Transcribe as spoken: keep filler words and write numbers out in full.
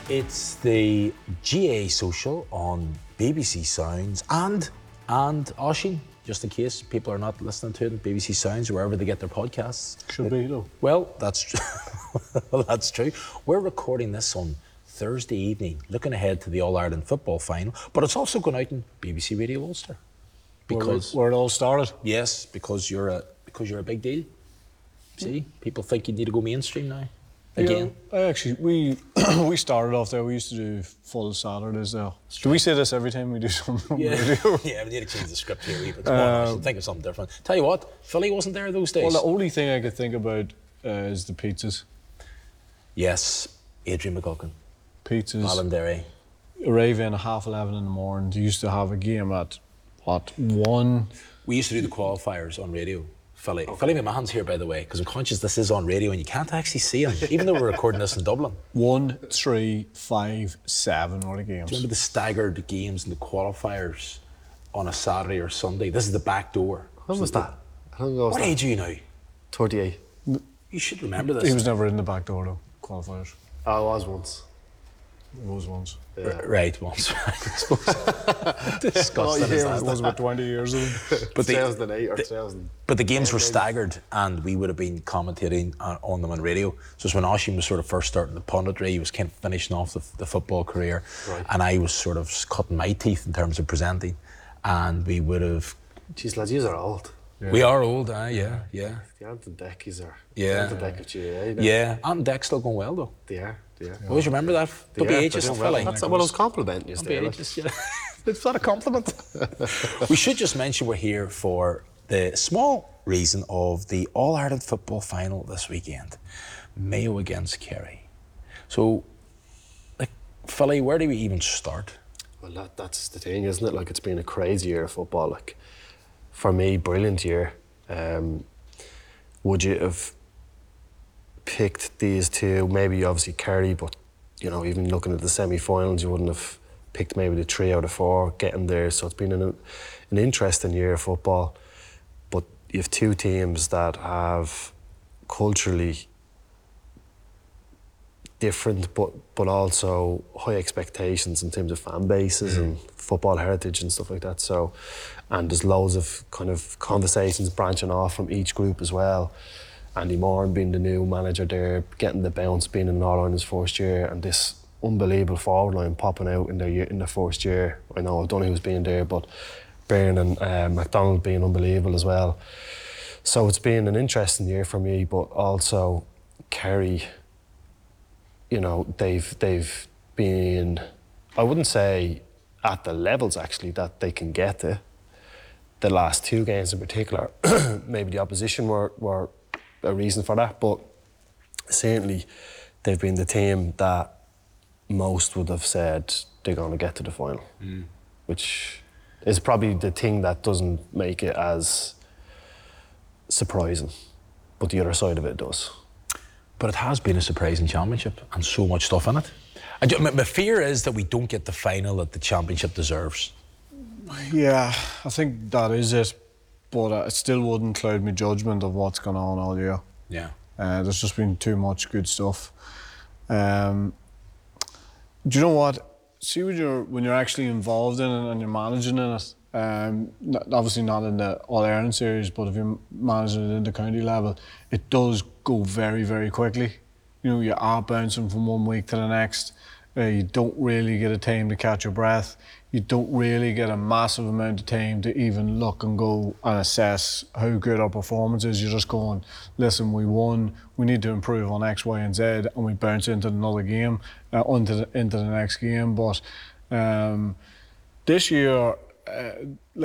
It's the G A Social on B B C Sounds and and Oisín, just in case people are not listening to it, B B C Sounds, wherever they get their podcasts. Should be, though. Well, that's well, that's true. We're recording this on Thursday evening, looking ahead to the All-Ireland football final, but it's also going out in B B C Radio Ulster. Because where, where it all started. Yes, because you're a because you're a big deal. See, people think you need to go mainstream now. Again, yeah, I actually we we started off there. We used to do full Saturdays now. Do we say this every time we do something? Yeah, radio? Yeah. We need to change the script here a wee bit. Come on, um, think of something different. Tell you what, Philly wasn't there those days. Well, the only thing I could think about uh, is the pizzas. Yes, Adrian McGuckin. Pizzas. Malanderi. Arrive in at half eleven in the morning. They used to have a game at what one. We used to do the qualifiers on radio. Philly. Okay. Philly McMahon's here, by the way, because I'm conscious this is on radio and you can't actually see him, even though we're recording this in Dublin. One, three, five, seven were the games. Do you remember the staggered games in the qualifiers on a Saturday or Sunday? This is the back door. When was that? I don't know. What age are you now? thirty-eight. You should remember this. He was never in the back door, though, qualifiers. I was once. It was once. Yeah. R- right, once. Disgusting. It was about twenty years ago. But two thousand eight or two thousand. But the games were staggered and we would have been commentating on them on radio. So when Oisín was sort of first starting the punditry, he was kind of finishing off the, the football career. Right. And I was sort of cutting my teeth in terms of presenting. And we would have... Jeez, lads, you are old. Yeah. We are old, uh, yeah, yeah. The Ant and Deck is are. Yeah. The Ant and Deck of G A A. Yeah, Ant and Deck's still going well, though. They are. Yeah. Always remember that. Don't be ageist, Philly. That's what I was complimenting you. Don't be ageist, yeah. It's not a compliment. We should just mention we're here for the small reason of the All-Ireland football final this weekend. Mayo against Kerry. So, like, Philly, where do we even start? Well, that, that's the thing, isn't it? Like, it's been a crazy year of football. Like, for me, brilliant year. Um, would you have picked these two? Maybe obviously Kerry, but you know, even looking at the semi-finals, you wouldn't have picked maybe the three out of four getting there. So it's been an, an interesting year of football. But you have two teams that have culturally different, but but also high expectations in terms of fan bases mm. and football heritage and stuff like that. So, and there's loads of kind of conversations branching off from each group as well. Andy Moran being the new manager there, getting the bounce, being in All Ireland's first year, and this unbelievable forward line popping out in their year, in their first year. I know O'Donoghue was being there, but Byrne and uh, MacDonald being unbelievable as well. So it's been an interesting year for me, but also Kerry, you know, they've they've been, I wouldn't say at the levels actually that they can get to. The last two games in particular, maybe the opposition were were a reason for that, but certainly they've been the team that most would have said they're going to get to the final, mm. which is probably the thing that doesn't make it as surprising, but the other side of it does. But it has been a surprising championship and so much stuff in it. I do, my, my fear is that we don't get the final that the championship deserves. Yeah, I think that is it. But uh, it still wouldn't cloud my judgment of what's gone on all year. Yeah. Uh, there's just been too much good stuff. Um, do you know what? See when you're when you're actually involved in it and you're managing in it. Um, not, obviously not in the All Ireland series, but if you're managing it in the county level, it does go very very quickly. You know, you are bouncing from one week to the next. Uh, you don't really get a time to catch your breath. You don't really get a massive amount of time to even look and go and assess how good our performance is. You're just going, listen, we won, we need to improve on X, Y and Z, and we bounce into another game, uh, into, the, into the next game. But um, this year, uh,